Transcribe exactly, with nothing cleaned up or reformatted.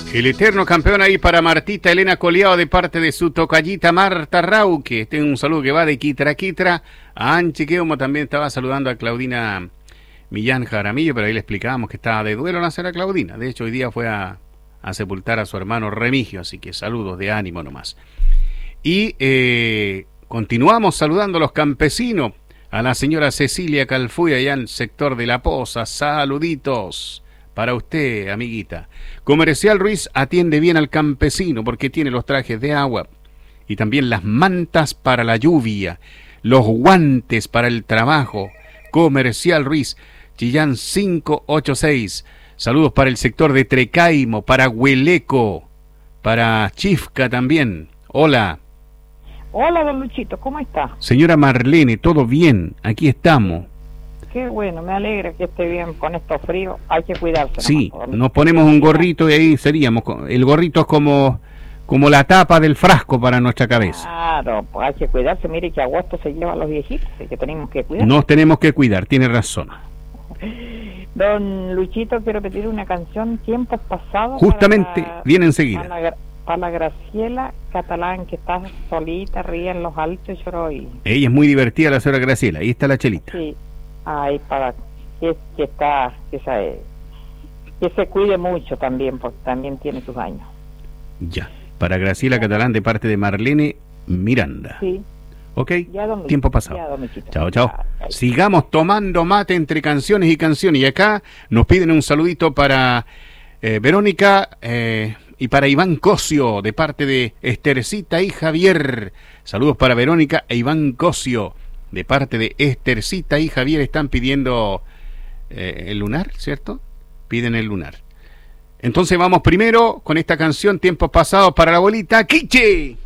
El eterno campeón ahí para Martita Elena Coleado de parte de su tocallita Marta Rauque. Este es un saludo que va de Quitra a Quitra. A Anchi Queumo también estaba saludando a Claudina Millán Jaramillo, pero ahí le explicábamos que estaba de duelo la señora Claudina. De hecho, hoy día fue a, a sepultar a su hermano Remigio, así que saludos de ánimo nomás. Y eh, continuamos saludando a los campesinos, a la señora Cecilia Calfuy allá en el sector de La Poza. Saluditos para usted, amiguita. Comercial Ruiz atiende bien al campesino porque tiene los trajes de agua y también las mantas para la lluvia, los guantes para el trabajo. Comercial Ruiz, Chillán cinco ocho seis. Saludos para el sector de Trecaimo, para Hueleco, para Chifca también. Hola. Hola, don Luchito, ¿cómo está? Señora Marlene, todo bien, aquí estamos. Qué bueno, me alegra que esté bien con estos fríos, hay que cuidarse. Sí, nomás, nos ponemos un gorrito y ahí seríamos, el gorrito es como, como la tapa del frasco para nuestra cabeza. Claro, pues hay que cuidarse, mire que agosto se lleva a los viejitos, así que tenemos que cuidar. Nos tenemos que cuidar, tiene razón. Don Luchito, quiero pedir una canción, Tiempos Pasados. Justamente, para, viene enseguida. Para la, para la Graciela Catalán, que está solita, ríe en los altos y lloró hoy. Ella es muy divertida, la señora Graciela, ahí está la chelita. Sí. Ay, para que, que está que se, que se cuide mucho también, porque también tiene sus años. Ya, para Graciela Catalán de parte de Marlene Miranda. Sí. Ok, ya, don tiempo pasado. Ya, don chao, chao. Ya, sigamos tomando mate entre canciones y canciones. Y acá nos piden un saludito para eh, Verónica eh, y para Iván Cosio de parte de Estercita y Javier. Saludos para Verónica e Iván Cosio de parte de Estercita y Javier. Están pidiendo eh, el lunar, ¿cierto? Piden el lunar. Entonces vamos primero con esta canción, Tiempos Pasados, para la abuelita Quiche.